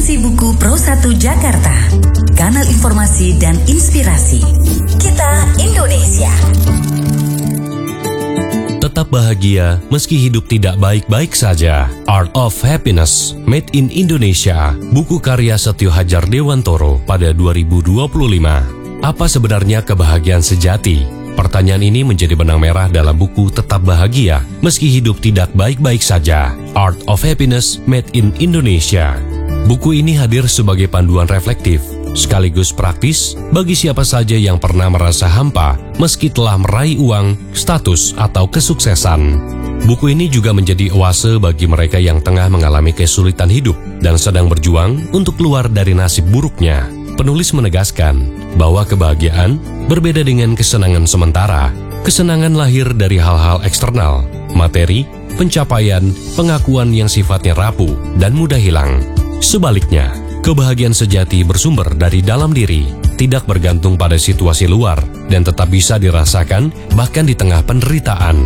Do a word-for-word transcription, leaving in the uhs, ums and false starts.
Agensi Buku Pro satu Jakarta, kanal informasi dan inspirasi. Kita Indonesia. Tetap bahagia meski hidup tidak baik-baik saja. Art of Happiness, Made in Indonesia, buku karya Setio Hadjar Dewantoro pada dua ribu dua puluh lima. Apa sebenarnya kebahagiaan sejati? Pertanyaan ini menjadi benang merah dalam buku Tetap Bahagia Meski Hidup Tidak Baik-Baik Saja, Art of Happiness, Made in Indonesia. Buku ini hadir sebagai panduan reflektif, sekaligus praktis bagi siapa saja yang pernah merasa hampa meski telah meraih uang, status, atau kesuksesan. Buku ini juga menjadi oase bagi mereka yang tengah mengalami kesulitan hidup dan sedang berjuang untuk keluar dari nasib buruknya. Penulis menegaskan bahwa kebahagiaan berbeda dengan kesenangan sementara. Kesenangan lahir dari hal-hal eksternal, materi, pencapaian, pengakuan yang sifatnya rapuh dan mudah hilang. Sebaliknya, kebahagiaan sejati bersumber dari dalam diri, tidak bergantung pada situasi luar, dan tetap bisa dirasakan bahkan di tengah penderitaan.